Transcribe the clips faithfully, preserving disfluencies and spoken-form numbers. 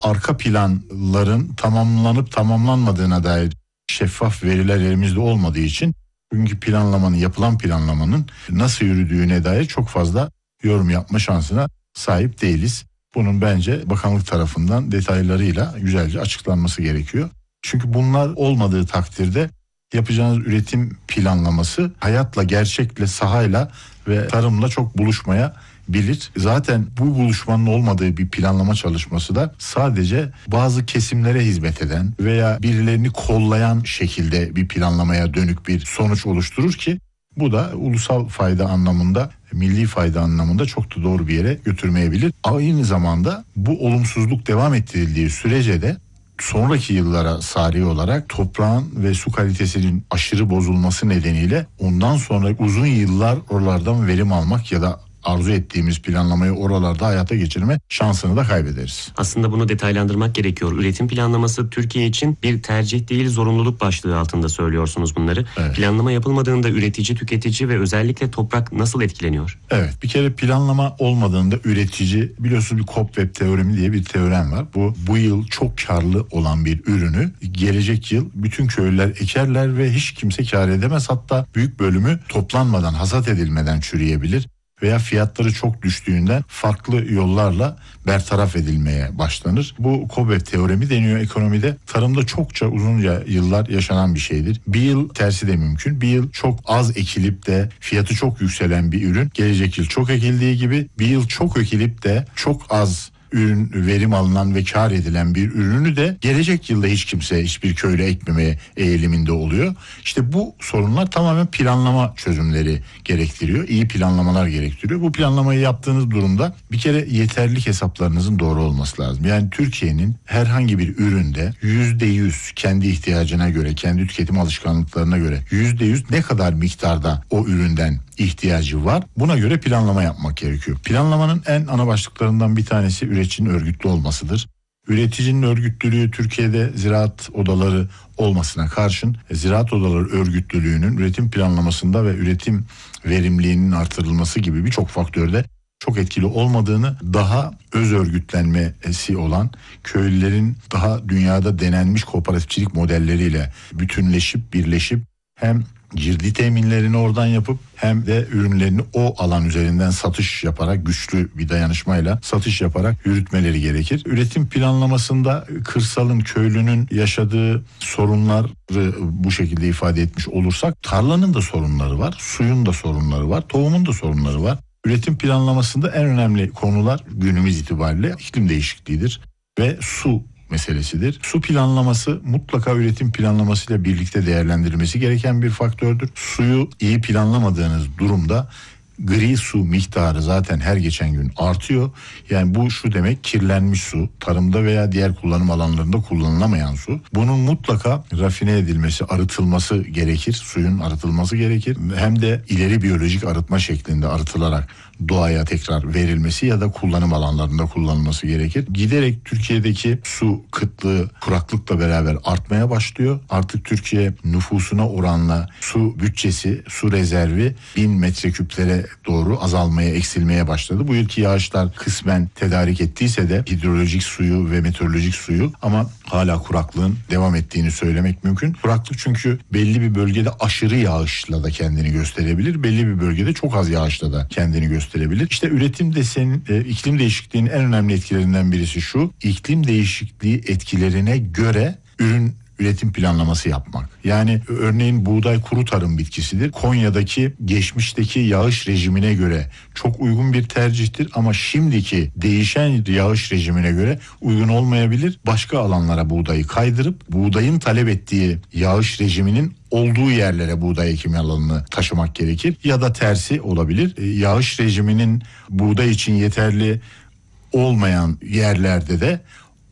arka planların tamamlanıp tamamlanmadığına dair şeffaf veriler elimizde olmadığı için bugünkü planlamanın, yapılan planlamanın nasıl yürüdüğüne dair çok fazla yorum yapma şansına sahip değiliz. Bunun bence bakanlık tarafından detaylarıyla güzelce açıklanması gerekiyor. Çünkü bunlar olmadığı takdirde yapacağınız üretim planlaması hayatla, gerçekle, sahayla ve tarımla çok buluşmaya bilir. Zaten bu buluşmanın olmadığı bir planlama çalışması da sadece bazı kesimlere hizmet eden veya birilerini kollayan şekilde bir planlamaya dönük bir sonuç oluşturur ki bu da ulusal fayda anlamında, milli fayda anlamında çok da doğru bir yere götürmeyebilir. Aynı zamanda bu olumsuzluk devam ettirildiği sürece de sonraki yıllara sari olarak toprağın ve su kalitesinin aşırı bozulması nedeniyle ondan sonra uzun yıllar oralardan verim almak ya da arzu ettiğimiz planlamayı oralarda hayata geçirme şansını da kaybederiz. Aslında bunu detaylandırmak gerekiyor. Üretim planlaması Türkiye için bir tercih değil, zorunluluk başlığı altında söylüyorsunuz bunları. Evet. Planlama yapılmadığında üretici, tüketici ve özellikle toprak nasıl etkileniyor? Evet, bir kere planlama olmadığında üretici, biliyorsunuz bir Cobweb teoremi diye bir teorem var. Bu bu yıl çok karlı olan bir ürünü gelecek yıl bütün köylüler ekerler ve hiç kimse kar edemez. Hatta büyük bölümü toplanmadan, hasat edilmeden çürüyebilir. Veya fiyatları çok düştüğünden farklı yollarla bertaraf edilmeye başlanır. Bu Cobweb teoremi deniyor ekonomide. Tarımda çokça uzunca yıllar yaşanan bir şeydir. Bir yıl tersi de mümkün. Bir yıl çok az ekilip de fiyatı çok yükselen bir ürün gelecek yıl çok ekildiği gibi bir yıl çok ekilip de çok az ürün, verim alınan ve kar edilen bir ürünü de gelecek yılda hiç kimse hiçbir köylü ekmemeye eğiliminde oluyor. İşte bu sorunlar tamamen planlama çözümleri gerektiriyor. İyi planlamalar gerektiriyor. Bu planlamayı yaptığınız durumda bir kere yeterlilik hesaplarınızın doğru olması lazım. Yani Türkiye'nin herhangi bir üründe yüzde yüz kendi ihtiyacına göre, kendi tüketim alışkanlıklarına göre yüzde yüz ne kadar miktarda o üründen ihtiyacı var. Buna göre planlama yapmak gerekiyor. Planlamanın en ana başlıklarından bir tanesi üreticinin örgütlü olmasıdır. Üreticinin örgütlülüğü Türkiye'de ziraat odaları olmasına karşın ziraat odaları örgütlülüğünün üretim planlamasında ve üretim verimliliğinin artırılması gibi birçok faktörde çok etkili olmadığını, daha öz örgütlenmesi olan köylülerin daha dünyada denenmiş kooperatifçilik modelleriyle bütünleşip birleşip hem girdi teminlerini oradan yapıp hem de ürünlerini o alan üzerinden satış yaparak, güçlü bir dayanışmayla satış yaparak yürütmeleri gerekir. Üretim planlamasında kırsalın, köylünün yaşadığı sorunları bu şekilde ifade etmiş olursak, tarlanın da sorunları var, suyun da sorunları var, tohumun da sorunları var. Üretim planlamasında en önemli konular günümüz itibariyle iklim değişikliğidir ve su meselesidir. Su planlaması mutlaka üretim planlamasıyla birlikte değerlendirilmesi gereken bir faktördür. Suyu iyi planlamadığınız durumda gri su miktarı zaten her geçen gün artıyor. Yani bu şu demek, kirlenmiş su, tarımda veya diğer kullanım alanlarında kullanılamayan su. Bunun mutlaka rafine edilmesi, arıtılması gerekir. Suyun arıtılması gerekir. Hem de ileri biyolojik arıtma şeklinde arıtılarak doğaya tekrar verilmesi ya da kullanım alanlarında kullanılması gerekir. Giderek Türkiye'deki su kıtlığı kuraklıkla beraber artmaya başlıyor. Artık Türkiye nüfusuna oranla su bütçesi, su rezervi bin metreküplere doğru azalmaya, eksilmeye başladı. Bu yılki yağışlar kısmen tedarik ettiyse de hidrolojik suyu ve meteorolojik suyu, ama hala kuraklığın devam ettiğini söylemek mümkün. Kuraklık çünkü belli bir bölgede aşırı yağışla da kendini gösterebilir. Belli bir bölgede çok az yağışla da kendini gösterebilir. İşte üretim desenin, e, iklim değişikliğinin en önemli etkilerinden birisi şu: iklim değişikliği etkilerine göre ürün üretim planlaması yapmak. Yani örneğin buğday kuru tarım bitkisidir. Konya'daki geçmişteki yağış rejimine göre çok uygun bir tercihtir ama şimdiki değişen yağış rejimine göre uygun olmayabilir. Başka alanlara buğdayı kaydırıp buğdayın talep ettiği yağış rejiminin olduğu yerlere buğday ekimi alanını taşımak gerekir. Ya da tersi olabilir. Yağış rejiminin buğday için yeterli olmayan yerlerde de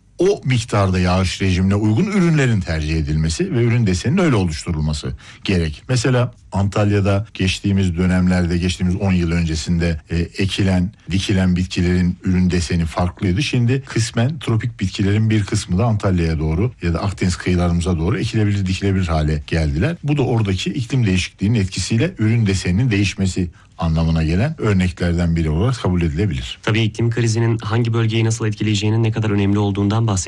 o miktarda yağış rejimine uygun ürünlerin tercih edilmesi ve ürün deseninin öyle oluşturulması gerek. Mesela Antalya'da geçtiğimiz dönemlerde, geçtiğimiz on yıl öncesinde e, ekilen, dikilen bitkilerin ürün deseni farklıydı. Şimdi kısmen tropik bitkilerin bir kısmı da Antalya'ya doğru ya da Akdeniz kıyılarımıza doğru ekilebilir, dikilebilir hale geldiler. Bu da oradaki iklim değişikliğinin etkisiyle ürün deseninin değişmesi anlamına gelen örneklerden biri olarak kabul edilebilir. Tabii iklim krizinin hangi bölgeyi nasıl etkileyeceğinin ne kadar önemli olduğundan bahsediyoruz.